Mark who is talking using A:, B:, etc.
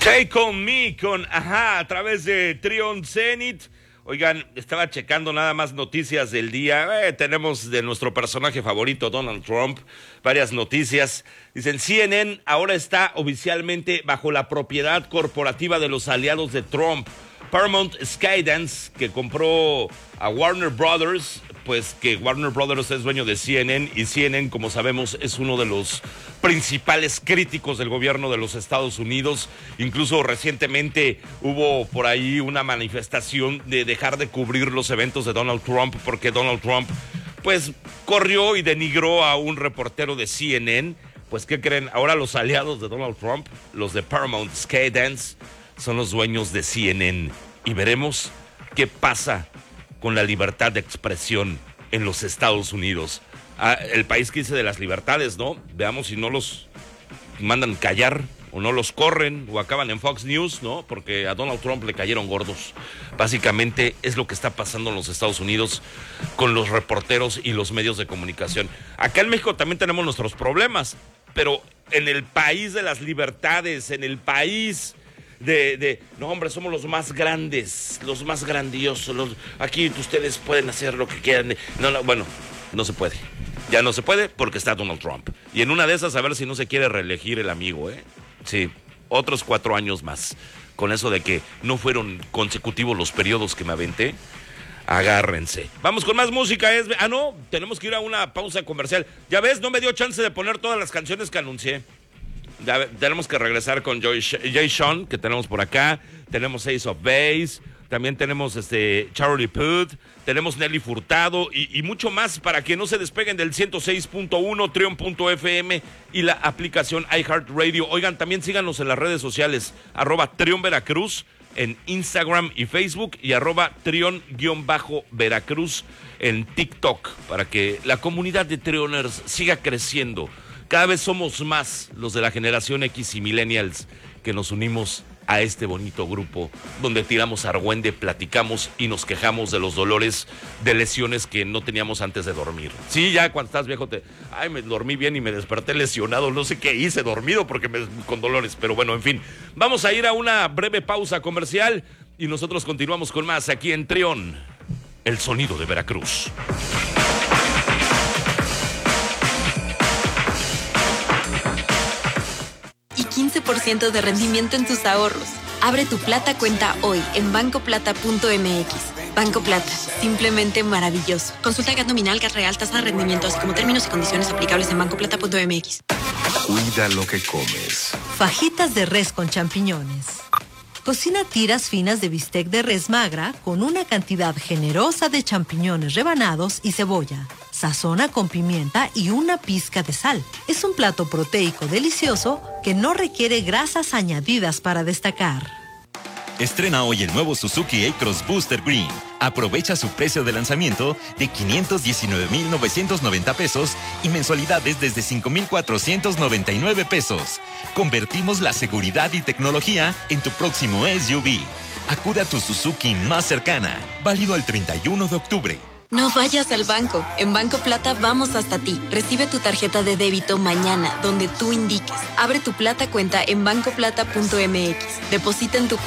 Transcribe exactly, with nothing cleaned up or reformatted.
A: Take On Me con Ajá a través de Trion Zenith. Oigan, estaba checando nada más noticias del día. Eh, tenemos de nuestro personaje favorito, Donald Trump, varias noticias. Dicen, C N N ahora está oficialmente bajo la propiedad corporativa de los aliados de Trump. Paramount Skydance, que compró a Warner Brothers, pues que Warner Brothers es dueño de C N N, y C N N, como sabemos, es uno de los principales críticos del gobierno de los Estados Unidos. Incluso recientemente hubo por ahí una manifestación de dejar de cubrir los eventos de Donald Trump, porque Donald Trump, pues, corrió y denigró a un reportero de C N N. Pues, ¿qué creen? Ahora los aliados de Donald Trump, los de Paramount Skydance, son los dueños de C N N, y veremos qué pasa con la libertad de expresión en los Estados Unidos. Ah, el país que dice de las libertades, ¿no? Veamos si no los mandan callar o no los corren o acaban en Fox News, ¿no? Porque a Donald Trump le cayeron gordos. Básicamente es lo que está pasando en los Estados Unidos con los reporteros y los medios de comunicación. Acá en México también tenemos nuestros problemas, pero en el país de las libertades, en el país De, de, no hombre, somos los más grandes, los más grandiosos, los, aquí ustedes pueden hacer lo que quieran. No, no, bueno, no se puede. Ya no se puede porque está Donald Trump. Y en una de esas, a ver si no se quiere reelegir el amigo, ¿eh? Sí, otros cuatro años más. Con eso de que no fueron consecutivos los periodos que me aventé. Agárrense. Vamos con más música. Es, ah, no, tenemos que ir a una pausa comercial. Ya ves, no me dio chance de poner todas las canciones que anuncié. Ya, tenemos que regresar con Joy, Jay Sean, que tenemos por acá. Tenemos Ace of Base. También tenemos este Charlie Puth. Tenemos Nelly Furtado y, y mucho más para que no se despeguen del ciento seis punto uno, Trion punto F M y la aplicación iHeartRadio. Oigan, también síganos en las redes sociales, arroba Trion Veracruz en Instagram y Facebook, y arroba Trion-Veracruz en TikTok, para que la comunidad de Trioners siga creciendo. Cada vez somos más los de la generación X y Millennials que nos unimos a este bonito grupo donde tiramos argüende, platicamos y nos quejamos de los dolores de lesiones que no teníamos antes de dormir. Sí, ya cuando estás viejo te... Ay, me dormí bien y me desperté lesionado, no sé qué hice dormido porque me... con dolores, pero bueno, en fin. Vamos a ir a una breve pausa comercial y nosotros continuamos con más aquí en Trion, el sonido de Veracruz.
B: quince por ciento de rendimiento en tus ahorros. Abre tu Plata cuenta hoy en banco plata punto m x. Banco Plata, simplemente maravilloso. Consulta G A T nominal, G A T real, tasa de rendimiento, así como términos y condiciones aplicables en banco plata punto m x.
C: Cuida lo que comes.
D: Fajitas de res con champiñones. Cocina tiras finas de bistec de res magra con una cantidad generosa de champiñones rebanados y cebolla. Sazona con pimienta y una pizca de sal. Es un plato proteico delicioso que no requiere grasas añadidas para destacar.
E: Estrena hoy el nuevo Suzuki A-Cross Booster Green. Aprovecha su precio de lanzamiento de quinientos diecinueve mil novecientos noventa pesos y mensualidades desde cinco mil cuatrocientos noventa y nueve pesos. Convertimos la seguridad y tecnología en tu próximo S U V. Acude a tu Suzuki más cercana. Válido el treinta y uno de octubre.
B: No vayas al banco. En Banco Plata vamos hasta ti. Recibe tu tarjeta de débito mañana, donde tú indiques. Abre tu Plata cuenta en banco plata punto m x. Deposita en tu cuenta